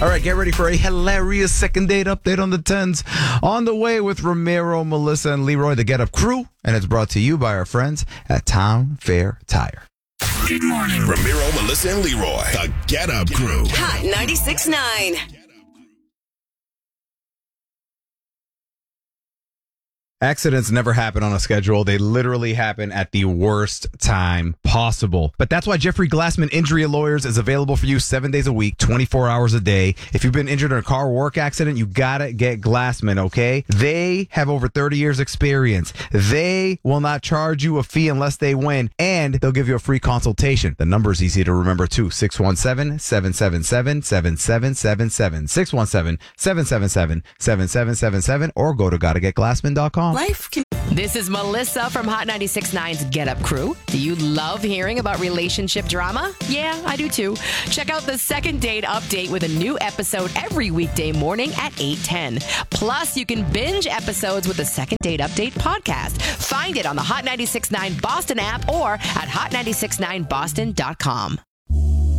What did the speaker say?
All right, get ready for a hilarious second date update on the 10s. On the way with Ramiro, Melissa, and Leroy, the Get Up crew. And it's brought to you by our friends at Town Fair Tire. Good morning. Ramiro, Melissa, and Leroy, the Get Up crew. Hot 96.9. Accidents never happen on a schedule. They literally happen at the worst time possible. But that's why Jeffrey Glassman Injury Lawyers is available for you 7 days a week, 24 hours a day. If you've been injured in a car or work accident, you gotta get Glassman, okay? They have over 30 years experience. They will not charge you a fee unless they win, and they'll give you a free consultation. The number is easy to remember too, 617-777-7777, 617-777-7777, or go to gottagetglassman.com. This is Melissa from Hot 96.9's Get Up crew. Do you love hearing about relationship drama? Yeah, I do too. Check out the Second Date Update with a new episode every weekday morning at 8:10. Plus, you can binge episodes with the Second Date Update podcast. Find it on the Hot 96.9 Boston app or at hot969boston.com.